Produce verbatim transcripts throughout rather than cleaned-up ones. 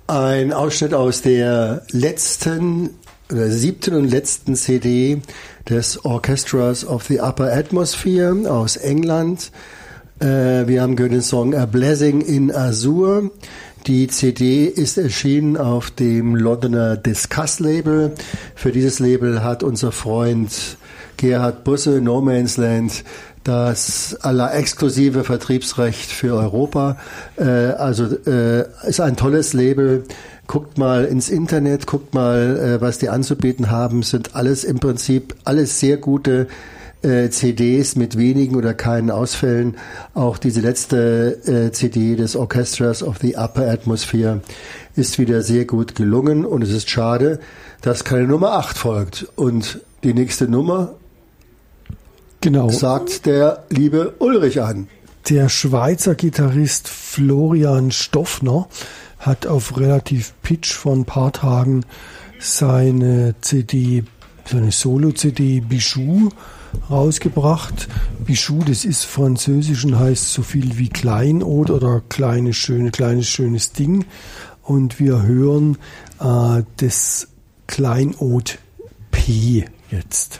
Ein Ausschnitt aus der letzten, oder siebten und letzten C D des Orchestras of the Upper Atmosphere aus England. Äh, wir haben gehört den Song A Blessing in Azure. Die C D ist erschienen auf dem Londoner Discuss Label. Für dieses Label hat unser Freund Gerhard Busse, No Man's Land, das allerexklusive Vertriebsrecht für Europa. Äh, also äh, ist ein tolles Label. Guckt mal ins Internet, guckt mal, äh, was die anzubieten haben. Sind alles im Prinzip alles sehr gute äh, C Ds mit wenigen oder keinen Ausfällen. Auch diese letzte äh, C D des Orchestras of the Upper Atmosphere ist wieder sehr gut gelungen. Und es ist schade, dass keine Nummer acht folgt. Und die nächste Nummer Genau. sagt der liebe Ulrich an. Der Schweizer Gitarrist Florian Stoffner hat auf relativ Pitch vor ein paar Tagen seine C D, seine Solo-C D Bijou rausgebracht. Bijou, das ist französisch und heißt so viel wie Kleinod oder kleines, schöne, kleines, schönes Ding. Und wir hören äh, das Kleinod P jetzt.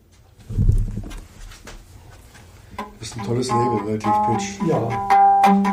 Das ist ein tolles Label, relativ Pitch. Ja.